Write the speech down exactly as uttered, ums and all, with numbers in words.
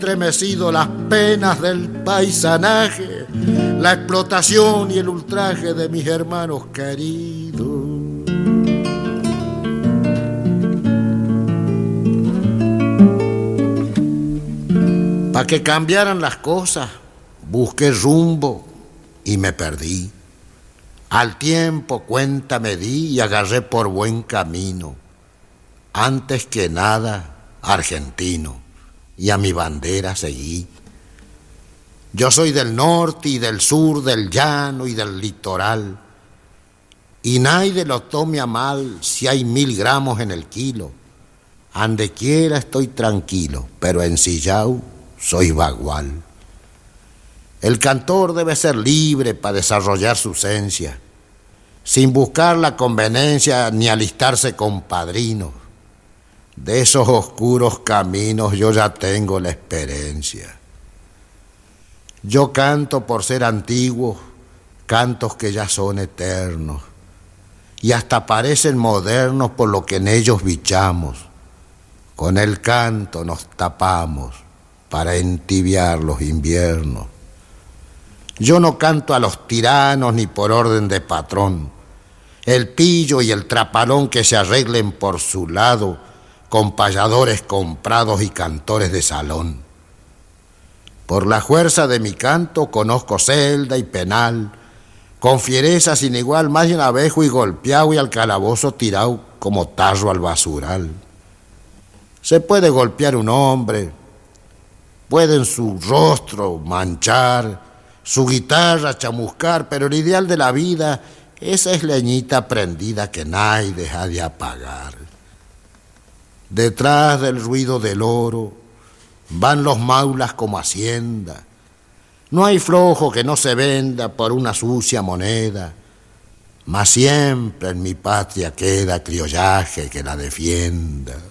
estremecido las penas del paisanaje, la explotación y el ultraje de mis hermanos queridos. Pa' que cambiaran las cosas, busqué rumbo y me perdí. Al tiempo cuenta me di y agarré por buen camino. Antes que nada, argentino, y a mi bandera seguí. Yo soy del norte y del sur, del llano y del litoral, y nadie lo tome a mal si hay mil gramos en el kilo. Ande quiera estoy tranquilo, pero ensillao soy bagual. El cantor debe ser libre para desarrollar su esencia, sin buscar la conveniencia ni alistarse con padrinos. De esos oscuros caminos yo ya tengo la experiencia. Yo canto por ser antiguos, cantos que ya son eternos, y hasta parecen modernos por lo que en ellos bichamos. Con el canto nos tapamos para entibiar los inviernos. Yo no canto a los tiranos ni por orden de patrón. El pillo y el trapalón que se arreglen por su lado, con payadores comprados y cantores de salón. Por la fuerza de mi canto conozco celda y penal, con fiereza sin igual, más de un abejo y golpeado y al calabozo tirado como tarro al basural. Se puede golpear un hombre, puede en su rostro manchar, su guitarra chamuscar, pero el ideal de la vida, esa es leñita prendida que nadie deja de apagar. Detrás del ruido del oro van los maulas como hacienda. No hay flojo que no se venda por una sucia moneda, mas siempre en mi patria queda criollaje que la defienda.